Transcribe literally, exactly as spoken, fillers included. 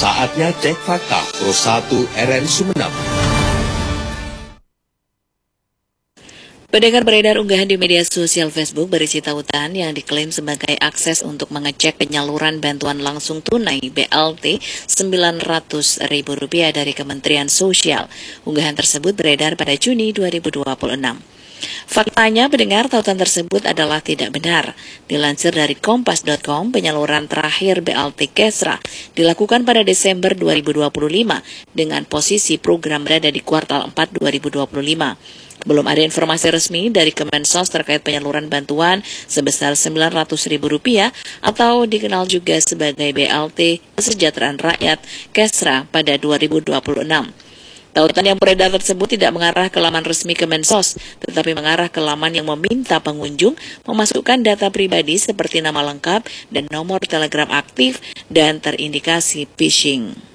Saatnya cek fakta Pro satu R R I Sumeneb. Pendengar, beredar unggahan di media sosial Facebook berisi tautan yang diklaim sebagai akses untuk mengecek penyaluran bantuan langsung tunai B L T sembilan ratus ribu rupiah dari Kementerian Sosial. Unggahan tersebut beredar pada Juni dua ribu dua puluh enam. Faktanya, pendengar, tautan tersebut adalah tidak benar. Dilansir dari kompas titik com, penyaluran terakhir B L T Kesra dilakukan pada Desember dua ribu dua puluh lima dengan posisi program berada di kuartal empat dua ribu dua puluh lima. Belum ada informasi resmi dari Kemensos terkait penyaluran bantuan sebesar sembilan ratus ribu rupiah atau dikenal juga sebagai B L T Kesejahteraan Rakyat Kesra pada dua ribu dua puluh enam. Tautan yang beredar tersebut tidak mengarah ke laman resmi Kemensos, tetapi mengarah ke laman yang meminta pengunjung memasukkan data pribadi seperti nama lengkap dan nomor telegram aktif dan terindikasi phishing.